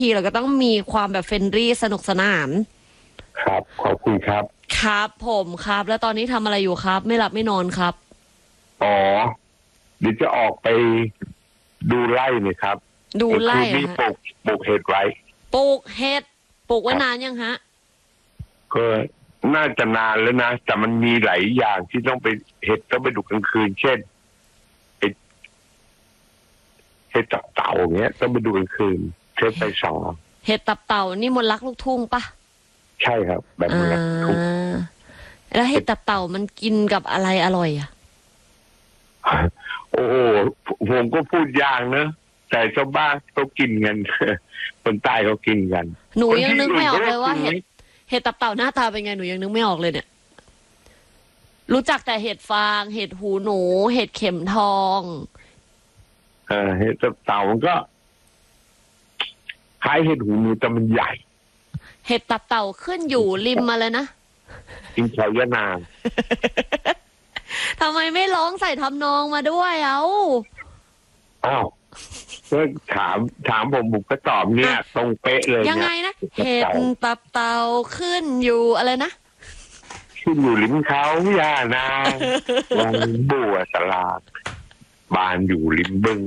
ทีเราก็ต้องมีความแบบเฟรนลี่สนุกสนานครับขอบคุณครับครับผมครับแล้วตอนนี้ทำอะไรอยู่ครับไม่หลับไม่นอนครับอ๋อเดี๋ยวจะออกไปดูไร่เนี่ยครับดูไร่นี่ฮะปลูกเห็ดไว้ปลูกเห็ดปลูกไว้นานยังฮะก็น่าจะนานแล้วนะแต่มันมีหลายอย่างที่ต้องไปเห็ดต้องไปดูกลางคืนเช่นเห็ดตับเต่าอย่างเงี้ยต้องไปดูกลางคืนเทปไปสองเห็ดตับเต่านี่มนต์รักลูกทุ่งปะใช่ครับแบบมนต์รักทุกแล้วเห็ดตับเต่ามันกินกับอะไรอร่อยอ่ะโอ้โหผมก็พูดยากนะแต่ชาวบ้านเขากินกันคนใต้เขากินกันหนูยังนึกไม่ออกเลยว่าเห็ดตับเต่าหน้าตาเป็นไงหนูยังนึกไม่ออกเลยเนี่ยรู้จักแต่เห็ดฟางเห็ดหูหนูเห็ดเข็มทองเห็ดตับเต่ามันก็คล้ายเห็ดหูหนูแต่มันใหญ่เห็ดตับเต่าขึ้นอยู่ริมมาเลยนะกินชาวยะนางทำไมไม่ร้องใส่ทำนองมาด้วยอ้าวก็ถามผมก็ตอบเนี่ยตรงเป๊ะเลยยังไงนะเห็ดตับเต่าขึ้นอยู่อะไรนะขึ้นอยู่ริมเขาย่านางวังบัวสลากบานอยู่ริมบึง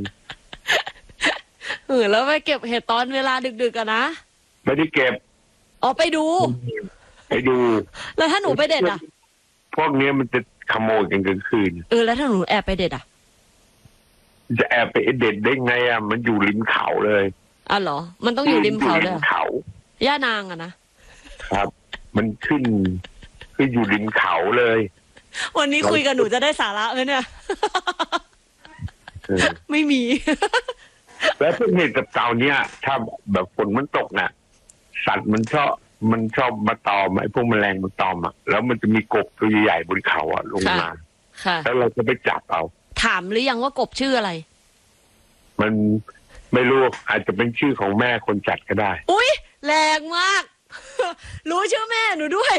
แล้วไปเก็บเห็ดตอนเวลาดึกๆกันนะไม่ได้เก็บอ๋อไปดูแล้วถ้าหนูไปเด็ดอ่ะพวกนี้มันจะขโมยกันกลางคืนแล้วถ้าหนูแอบไปเด็ดอ่ะจะแอบไปเด็ดได้ไงอ่ะมันอยู่ริมเขาเลยเหรอมันต้องอยู่ริมเขาเลยเขาย่านางอะนะครับมันขึ้นอยู่ริมเขาเลยวันนี้คุยกับหนูจะได้สาระไหมเนี่ยไม่มีแล้วพวกเห็ดกับเต่าเนี่ยถ้าแบบฝนมันตกน่ะสัตว์มันชอบมาตอมไอ้พวกแมลงมันตอมอ่ะแล้วมันจะมีกบตัวใหญ่ๆบนเขาอ่ะลงมาแล้วเราจะไปจับเอาถามหรือยังว่ากบชื่ออะไรมันไม่รู้อาจจะเป็นชื่อของแม่คนจัดก็ได้อุ๊ยแรงมากรู้ชื่อแม่หนูด้วย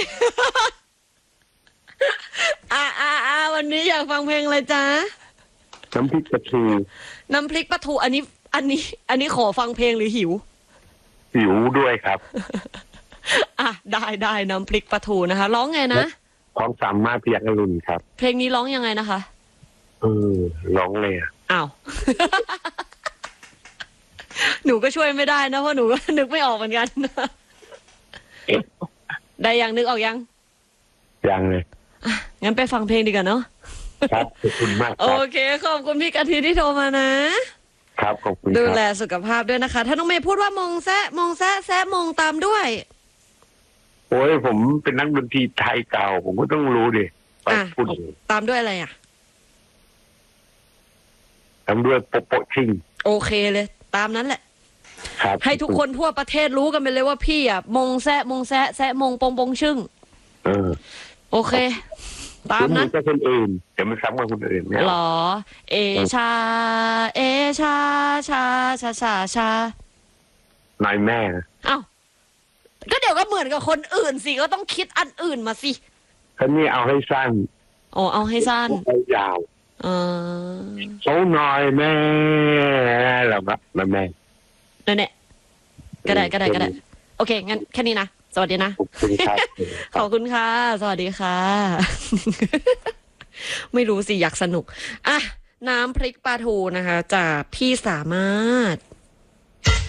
วันนี้อยากฟังเพลงอะไรจ๊ะน้ำพริกปลาทูอันนี้ขอฟังเพลงหรือหิวด้วยครับได้น้ำพริกปลาทูนะคะร้องไงนะของสามารถพยัคฆ์อรุณครับเพลงนี้ร้องยังไงนะคะร้องเลยอ้าวหนูก็ช่วยไม่ได้นะเพราะหนูก็นึกไม่ออกเหมือนกันได้ยังนึกออกยังเลยงั้นไปฟังเพลงดีกว่าเนาะครับขอบคุณมากโอเคขอบคุณพี่กะทิที่โทรมานะครับขอบคุณดูแลสุขภาพด้วยนะคะถ้าน้องเมย์พูดว่ามงแซะมงตามด้วยโอ้ยผมเป็นนักดนตรีไทยเก่าผมก็ต้องรู้ดิพูดตามด้วยอะไรตามด้วยโปะชิงโอเคเลยตามนั้นแหละครับให้ทุกคนทั่วประเทศรู้กันไปเลยว่าพี่มงแซะมงปงชึ่งโอเคตามนั้นก็คนอื่นเดี๋ยวมันซ้ำกับคนอื่นเนี่ยหรอชานายแม่อ้าวก็เดี๋ยวก็เหมือนกับคนอื่นสิก็ต้องคิดอันอื่นมาสิท่านนี่เอาให้สั้นเอาให้สั้นเอายาวเขาหน่อยแม่แล้วก็แม่นั่นแหละก็ได้โอเคงั้นแค่นี้นะสวัสดีนะขอบคุณค่ะสวัสดีค่ะไม่รู้สิอยากสนุกน้ำพริกปลาทูนะคะจากพี่สามารถ